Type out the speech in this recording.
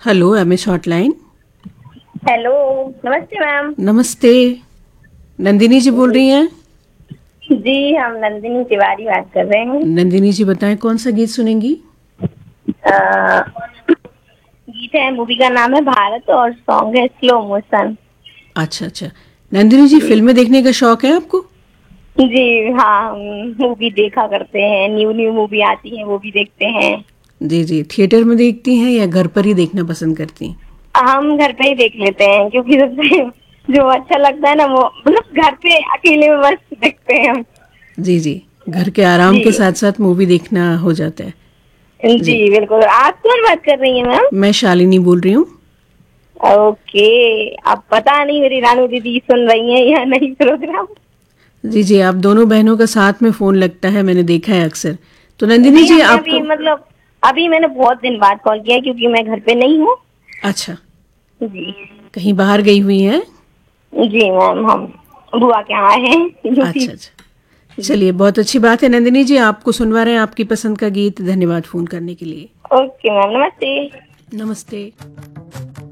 Hello MS hotline. Hello, नमस्ते ma'am. नमस्ते, नंदिनी जी बोल रही हैं? जी, हम नंदिनी तिवारी बात कर रहे हैं। नंदिनी जी बताएं कौन सा गीत सुनेंगी? गीत है, मूवी का नाम है भारत और सॉन्ग है स्लो मोशन। अच्छा अच्छा। नंदिनी जी, जी फिल्में देखने का शौक है आपको? जी हाँ, हम मूवी देखा करते हैं, न्यू न्यू मूवी आती है वो भी देखते हैं। जी जी, थिएटर में देखती हैं या घर पर ही देखना पसंद करती हैं? हम घर पे ही देख लेते हैं क्योंकि सबसे जो अच्छा लगता है ना वो मतलब घर पे अकेले में मस्त देखते हैं हम। जी जी, घर के आराम जी के साथ साथ मूवी देखना हो जाता है। जी जी, बिल्कुल। आप कौन बात कर रही हैं मैम? मैं शालिनी बोल रही हूँ। ओके। अब पता नहीं मेरी रानू दीदी सुन रही हैं या नहीं प्रोग्राम। जी जी, आप दोनों बहनों का साथ में फोन लगता है, मैंने देखा है अक्सर। तो नंदिनी जी जी हमने अभी आपको। मतलब अभी मैंने बहुत दिन बाद कॉल किया है क्योंकि मैं घर पे नहीं हूँ। अच्छा, जी कहीं बाहर गई हुई हैं? जी मैम, हम बुआ के यहाँ आए हैं यूपी। अच्छा अच्छा, चलिए बहुत अच्छी बात है। नंदिनी जी आपको सुनवा रहे हैं आपकी पसंद का गीत। धन्यवाद फोन करने के लिए। ओके मैम, नमस्ते। नमस्ते।